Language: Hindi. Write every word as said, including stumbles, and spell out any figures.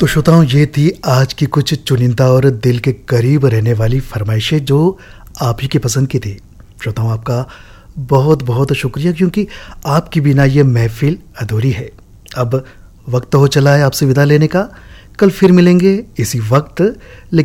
तो श्रोताओं, ये थी आज की कुछ चुनिंदा और दिल के करीब रहने वाली फरमाइशें जो आप ही की पसंद की थी। श्रोताओं, आपका बहुत बहुत शुक्रिया, क्योंकि आपके बिना ये महफिल अधूरी है। अब वक्त हो चला है आपसे विदा लेने का। कल फिर मिलेंगे इसी वक्त, लेकिन